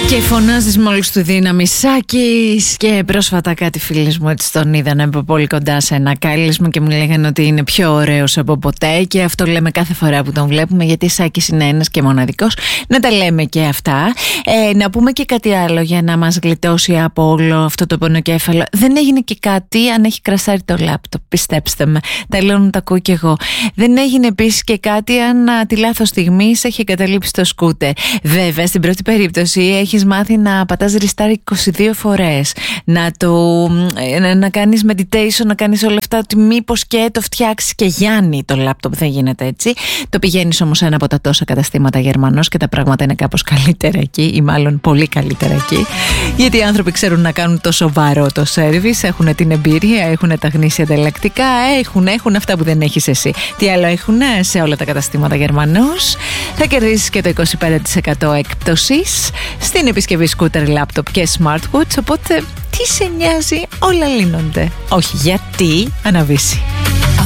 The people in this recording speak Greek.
Και φωνάζεις μόλις του δύναμη Σάκης. Και πρόσφατα κάτι φίλες μου έτσι τον είδαν από πολύ κοντά σε ένα κάλεσμα και μου λέγανε ότι είναι πιο ωραίος από ποτέ. Και αυτό λέμε κάθε φορά που τον βλέπουμε, γιατί Σάκης είναι ένας και μοναδικός. Να τα λέμε και αυτά. Να πούμε και κάτι άλλο για να μας γλιτώσει από όλο αυτό το πονοκέφαλο. Δεν έγινε και κάτι αν έχει κρασάρει το λάπτοπ, πιστέψτε με. Τα λέω να τα ακούω κι εγώ. Δεν έγινε επίσης και κάτι αν τη λάθος στιγμή σε έχει εγκαταλείψει το σκούτερ. Βέβαια, στην πρώτη περίπτωση έχεις μάθει να πατάς restart 22 φορές, να κάνεις meditation, να κάνεις όλα αυτά, ότι μήπως και το φτιάξεις και Γιάννη το λάπτοπ. Δεν γίνεται έτσι. Το πηγαίνεις όμως σε ένα από τα τόσα καταστήματα Γερμανός και τα πράγματα είναι κάπως καλύτερα εκεί, ή μάλλον πολύ καλύτερα εκεί, γιατί οι άνθρωποι ξέρουν να κάνουν το σοβαρό το service, έχουν την εμπειρία, έχουν τα γνήσια ανταλλακτικά, έχουν αυτά που δεν έχεις εσύ. Τι άλλο έχουν σε όλα τα καταστήματα Γερμανός? Θα κερδίσεις και το 25% έκπτωσης στην επισκευή σκούτερ, λάπτοπ και smartwatch, οπότε τι σε νοιάζει, όλα λύνονται. Όχι, γιατί αναβήσει.